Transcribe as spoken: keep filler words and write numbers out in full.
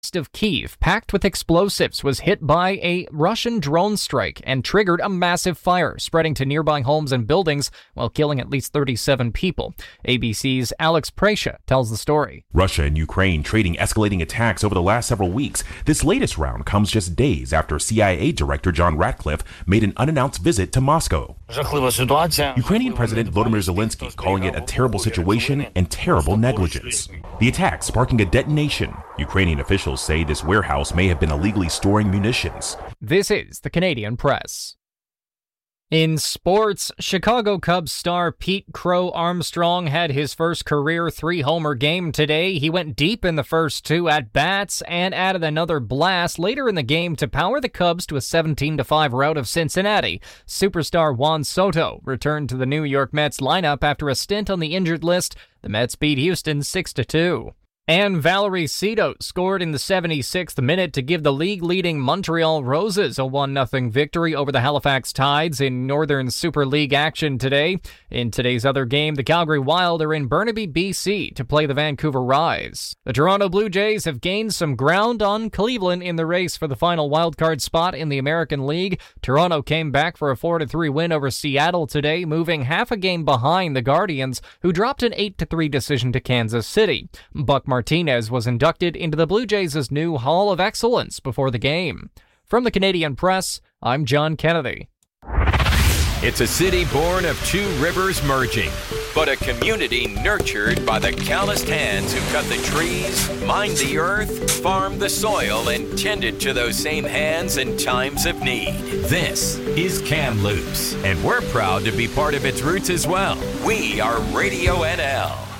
of Kyiv, packed with explosives, was hit by a Russian drone strike and triggered a massive fire, spreading to nearby homes and buildings while killing at least thirty-seven people. A B C's Alex Prasha tells the story. Russia and Ukraine trading escalating attacks over the last several weeks. This latest round comes just days after C I A Director John Ratcliffe made an unannounced visit to Moscow. Ukrainian President Volodymyr Zelensky calling it a terrible situation and terrible negligence. The attack sparking a detonation. Ukrainian officials say this warehouse may have been illegally storing munitions. This is the Canadian Press. In sports, Chicago Cubs star Pete Crow Armstrong had his first career three-homer game today. He went deep in the first two at-bats and added another blast later in the game to power the Cubs to a seventeen to five rout of Cincinnati. Superstar Juan Soto returned to the New York Mets lineup after a stint on the injured list. The Mets beat Houston six to two. And Valerie Cito scored in the seventy-sixth minute to give the league-leading Montreal Roses a one nothing victory over the Halifax Tides in Northern Super League action today. In today's other game, the Calgary Wild are in Burnaby, B C to play the Vancouver Rise. The Toronto Blue Jays have gained some ground on Cleveland in the race for the final wildcard spot in the American League. Toronto came back for a four to three win over Seattle today, moving half a game behind the Guardians, who dropped an eight to three decision to Kansas City. Buck Martinez was inducted into the Blue Jays' new Hall of Excellence before the game. From the Canadian Press, I'm John Kennedy. It's a city born of two rivers merging, but a community nurtured by the calloused hands who cut the trees, mined the earth, farmed the soil, and tended to those same hands in times of need. This is Kamloops, and we're proud to be part of its roots as well. We are Radio N L.